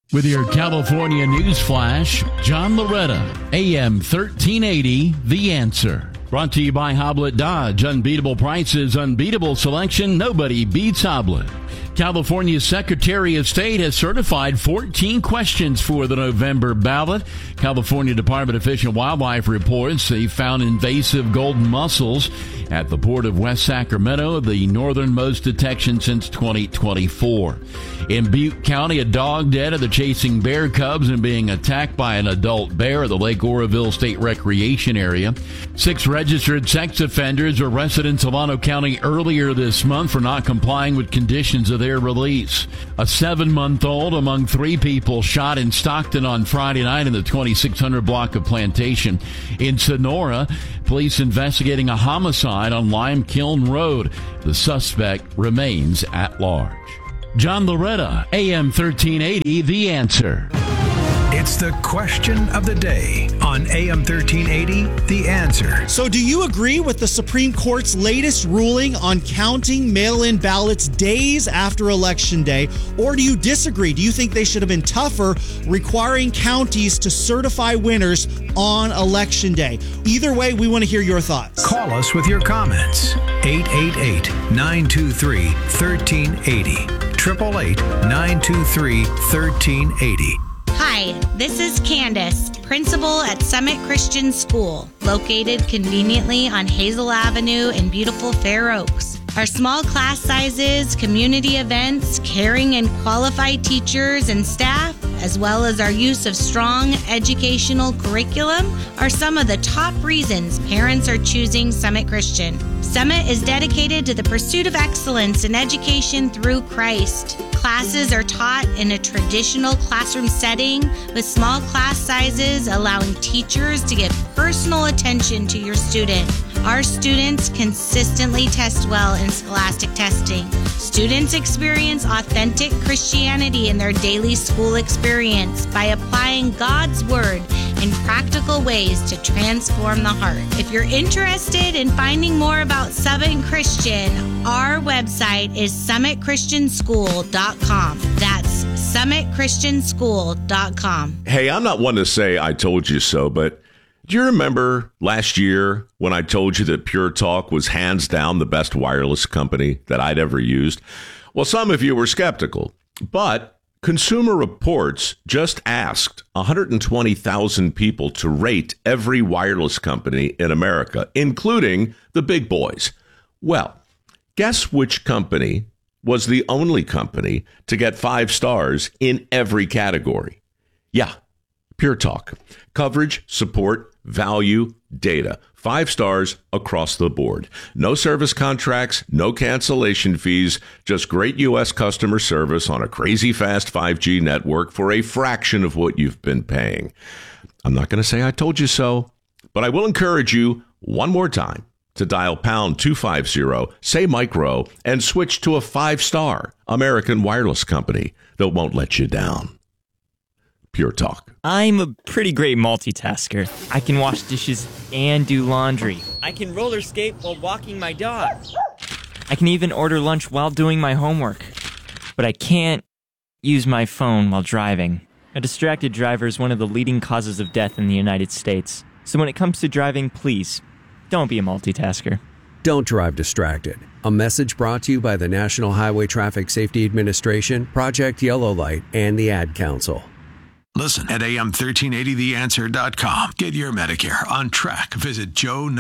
With your California news flash, John Loretta, AM 1380, The Answer. Brought to you by Hoblet Dodge. Unbeatable prices, unbeatable selection. Nobody beats Hoblet. California's Secretary of State has certified 14 questions for the November ballot. California Department of Fish and Wildlife reports they found invasive golden mussels at the port of West Sacramento, the northernmost detection since 2024. In Butte County, a dog dead after chasing bear cubs and being attacked by an adult bear at the Lake Oroville State Recreation Area. 6 registered sex offenders arrested in Solano County earlier this month for not complying with conditions of their release. A 7-month-old among 3 people shot in Stockton on Friday night in the 2600 block of Plantation. In Sonora, police investigating a homicide on Lime Kiln Road. The suspect remains at large. John Loretta, AM 1380, The Answer. It's the question of the day on AM 1380, The Answer. So do you agree with the Supreme Court's latest ruling on counting mail-in ballots days after Election Day? Or do you disagree? Do you think they should have been tougher, requiring counties to certify winners on Election Day? Either way, we want to hear your thoughts. Call us with your comments. 888-923-1380. 888-923-1380. Hi, this is Candace, principal at Summit Christian School, located conveniently on Hazel Avenue in beautiful Fair Oaks. Our small class sizes, community events, caring and qualified teachers and staff, as well as our use of strong educational curriculum, are some of the top reasons parents are choosing Summit Christian. Summit is dedicated to the pursuit of excellence in education through Christ. Classes are taught in a traditional classroom setting with small class sizes, allowing teachers to give personal attention to your student. Our students consistently test well in scholastic testing. Students experience authentic Christianity in their daily school experience by applying God's Word in practical ways to transform the heart. If you're interested in finding more about Summit Christian, our website is summitchristianschool.com. That's summitchristianschool.com. Hey, I'm not one to say I told you so, but do you remember last year when I told you that Pure Talk was hands down the best wireless company that I'd ever used? Well, some of you were skeptical, but Consumer Reports just asked 120,000 people to rate every wireless company in America, including the big boys. Well, guess which company was the only company to get 5 stars in every category? Yeah, Pure Talk. Coverage, support, value, data. 5 stars across the board. No service contracts, no cancellation fees, just great U.S. customer service on a crazy fast 5G network for a fraction of what you've been paying. I'm not going to say I told you so, but I will encourage you one more time to dial pound 250, say micro, and switch to a 5-star American wireless company that won't let you down. Pure Talk. I'm a pretty great multitasker. I can wash dishes and do laundry. I can roller skate while walking my dog. I can even order lunch while doing my homework. But I can't use my phone while driving. A distracted driver is one of the leading causes of death in the United States. So when it comes to driving, please, don't be a multitasker. Don't drive distracted. A message brought to you by the National Highway Traffic Safety Administration, Project Yellow Light, and the Ad Council. Listen at am1380theanswer.com. Get your Medicare on track. Visit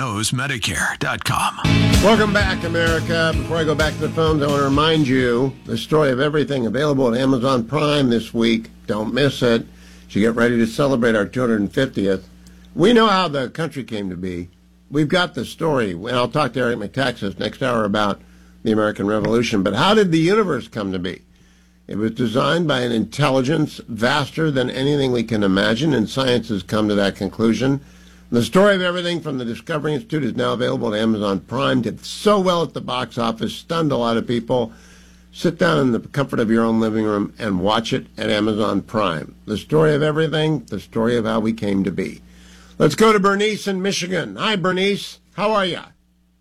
joeknowsmedicare.com. Welcome back, America. Before I go back to the phones, I want to remind you the story of everything available at Amazon Prime this week. Don't miss it. As you get ready to celebrate our 250th. We know how the country came to be. We've got the story, and I'll talk to Eric McTaxis next hour about the American Revolution. But how did the universe come to be? It was designed by an intelligence vaster than anything we can imagine, and science has come to that conclusion. The story of everything from the Discovery Institute is now available at Amazon Prime. Did so well at the box office, stunned a lot of people. Sit down in the comfort of your own living room and watch it at Amazon Prime. The story of everything, the story of how we came to be. Let's go to Bernice in Michigan. Hi, Bernice. How are you?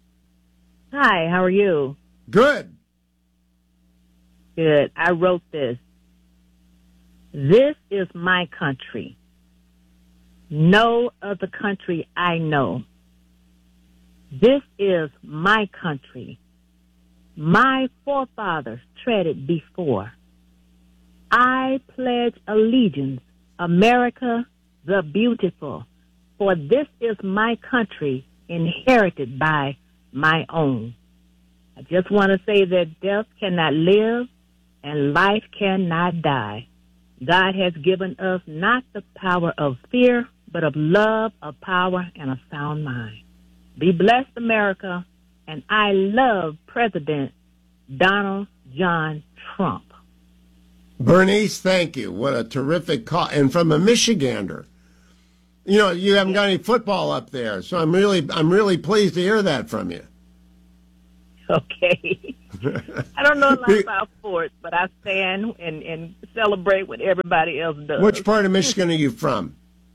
Hi, how are you? Good. Good. I wrote this. This is my country. No other country I know. This is my country. My forefathers treaded before. I pledge allegiance, America the beautiful, for this is my country inherited by my own. I just want to say that death cannot live and life cannot die. God has given us not the power of fear, but of love, of power, and a sound mind. Be blessed, America, and I love President Donald John Trump. Bernice, thank you. What a terrific call. And from a Michigander. You know, you haven't got any football up there, so I'm really pleased to hear that from you. Okay. I don't know a lot about sports, but I stand and celebrate what everybody else does. Which part of Michigan are you from?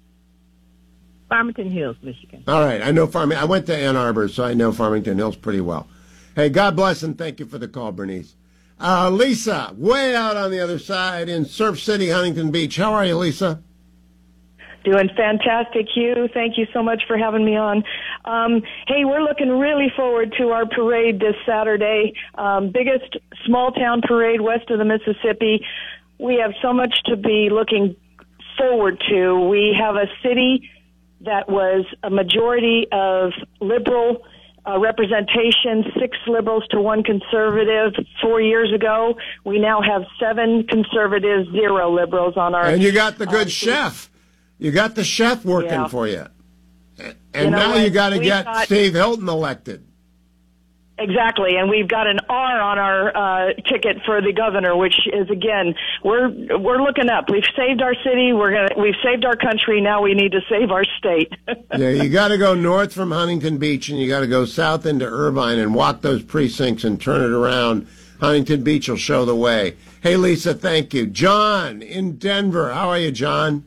Farmington Hills, Michigan. All right, I know I went to Ann Arbor, so I know Farmington Hills pretty well. Hey, God bless and thank you for the call, Bernice. Lisa, way out on the other side in Surf City, Huntington Beach. How are you, Lisa? Doing fantastic, Hugh. Thank you so much for having me on. Hey, we're looking really forward to our parade this Saturday. Biggest small-town parade west of the Mississippi. We have so much to be looking forward to. We have a city that was a majority of liberal representation, 6 liberals to 1 conservative 4 years ago. We now have 7 conservatives, 0 liberals on our... And you got the good chef. You got the chef working for you. And now you got to get Steve Hilton elected. Exactly, and we've got an R on our ticket for the governor, which is, again, we're looking up. We've saved our city. We've saved our country. Now we need to save our state. Yeah, you got to go north from Huntington Beach, and you got to go south into Irvine and walk those precincts and turn it around. Huntington Beach will show the way. Hey, Lisa, thank you. John in Denver. How are you, John?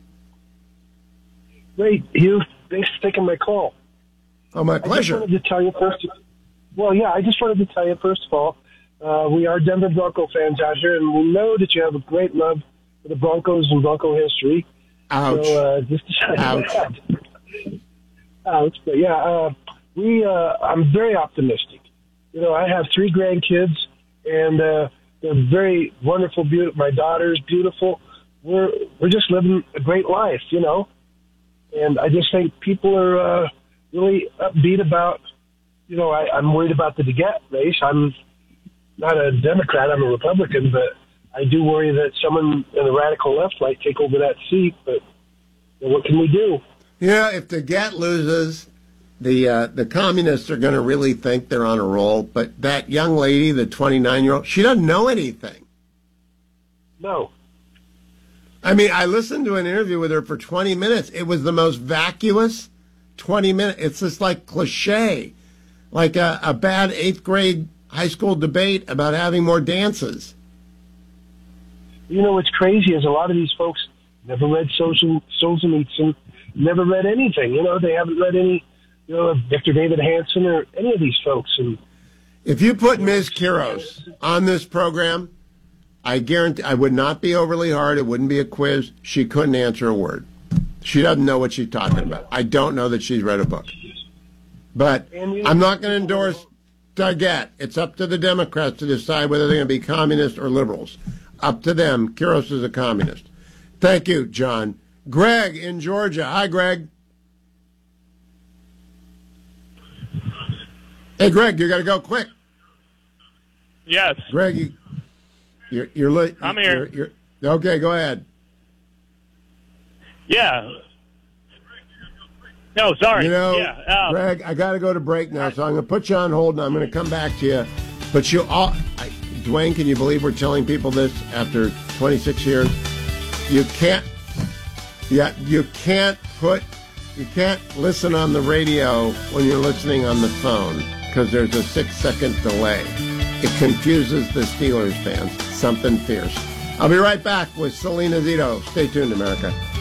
Great, Hugh. Thanks for taking my call. Oh, my pleasure. I just wanted to tell you first. Well, yeah, I just wanted to tell you, first of all, we are Denver Bronco fans out here, and we know that you have a great love for the Broncos and Bronco history. Ouch. So, just Ouch. Ouch. But, yeah, I'm very optimistic. You know, I have 3 grandkids, and they're very wonderful. My daughter's beautiful. We're just living a great life, you know. And I just think people are really upbeat about, you know, I'm worried about the DeGette race. I'm not a Democrat, I'm a Republican, but I do worry that someone in the radical left might take over that seat. But you know, what can we do? Yeah, if DeGette loses, the communists are going to really think they're on a roll. But that young lady, the 29-year-old, she doesn't know anything. No. I mean, I listened to an interview with her for 20 minutes. It was the most vacuous 20 minutes. It's just like cliche, like a bad 8th grade high school debate about having more dances. You know, what's crazy is a lot of these folks never read Solzhenitsyn, never read anything. You know, they haven't read any, you know, Victor David Hanson or any of these folks. And if you put Ms. Quiros on this program, I guarantee I would not be overly hard. It wouldn't be a quiz. She couldn't answer a word. She doesn't know what she's talking about. I don't know that she's read a book. But I'm not going to endorse DeGette. It's up to the Democrats to decide whether they're going to be communists or liberals. Up to them. Quiros is a communist. Thank you, John. Greg in Georgia. Hi, Greg. Hey, Greg, you got to go quick. Yes. Greg, you're late. I'm here. You're, okay, go ahead. Yeah. No, sorry. You know, yeah. Greg, I got to go to break now, so I'm going to put you on hold, and I'm going to come back to you. But Dwayne, can you believe we're telling people this after 26 years? You can't listen on the radio when you're listening on the phone because there's a 6-second delay. It confuses the Steelers fans. Something fierce. I'll be right back with Selena Zito. Stay tuned, America.